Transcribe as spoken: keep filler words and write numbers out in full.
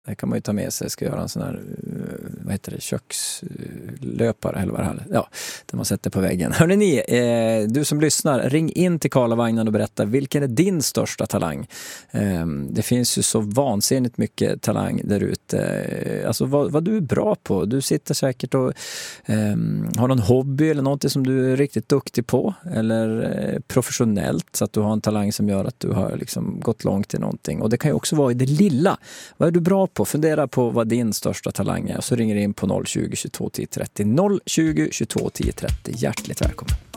Det kan man ju ta med sig. Ska göra en sån här, vad heter det, kökslöpare eller vad det är. Ja, där man sätter på väggen. Hörrni ni, eh, du som lyssnar, ring in till Karlavagnen och berätta, vilken är din största talang? Eh, det finns ju så vansinnigt mycket talang där ute. Alltså vad, vad du är bra på. Du sitter säkert och eh, har någon hobby eller något som du är riktigt duktig på. Eller eh, professionellt, så att du har en talang som gör att du har liksom gått långt i någonting. Och det kan ju också vara i det lilla. Vad är du bra på? Fundera på vad din största talang är, och så ringer in på noll tjugo, tjugotvå, tio trettio. noll tjugo, tjugotvå, tio trettio. Hjärtligt välkommen.